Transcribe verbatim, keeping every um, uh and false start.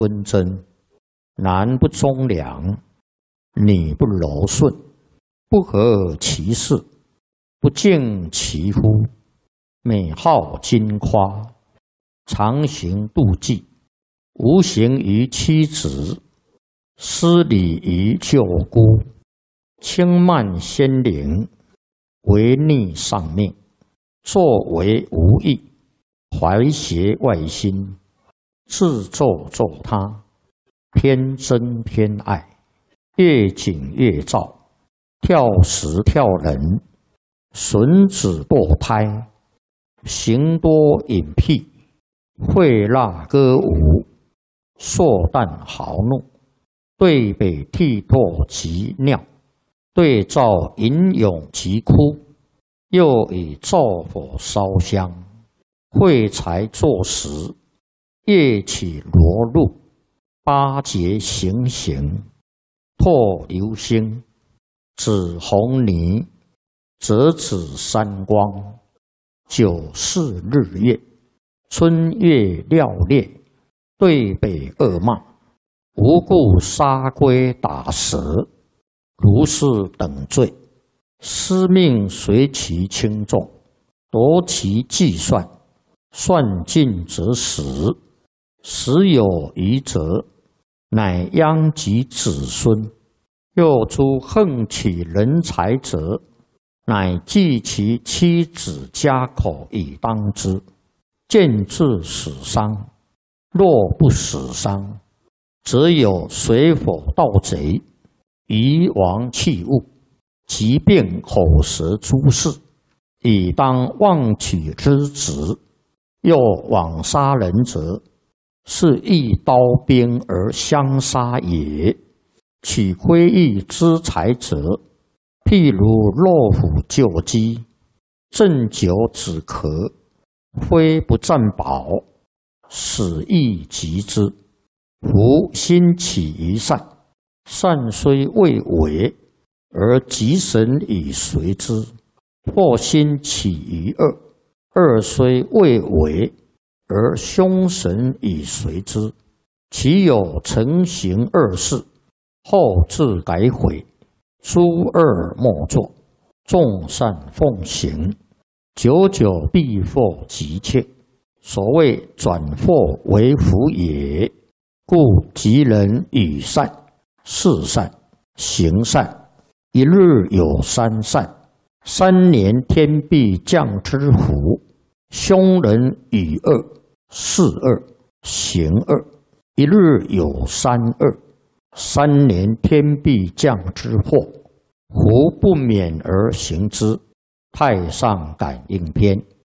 温真，男不忠良，女不柔顺，不合其事，不敬其夫，美好矜夸，常行妒忌，无形于妻子，失礼于舅姑，轻慢先灵，违逆上命，作为无益，怀邪外心，自咒咒他，偏憎偏爱，越紧越躁，跳时跳人，损子堕胎，行多隐僻，会蜡歌舞，硕诞豪怒，对北涕唾及尿，对照吟咏及哭，又以灶火烧香，会财作食，夜起罗露，八节行刑，唾流星，紫红泥，折指三光，九四日月，春月料烈，对北恶骂，无故杀龟打蛇，如是等罪，司命随其轻重，夺其计算，算尽则死，死有余则，乃殃及子孙。又诸横起人才者，乃计其妻子家口以当之，见至死伤。若不死伤，则有水火盗贼，夷王弃物，疾病口舌诸事，以当妄取之职。又枉杀人者，是一刀兵而相杀也。取窥益之财者，譬如落虎救鸡，鸩酒止咳，非不占宝，死亦及之。夫心起于善，善虽未为，而吉神以随之；或心起于恶，恶虽未为，而凶神以随之。其有成行恶事，后自改悔，诸恶莫作，众善奉行，久久必获吉切。所谓转祸为福也。故吉人与善、事善、行善，一日有三善，三年天必降之福。凶人与恶、事恶、行恶，一日有三恶，三年天必降之祸。胡不免而行之。太上感应篇。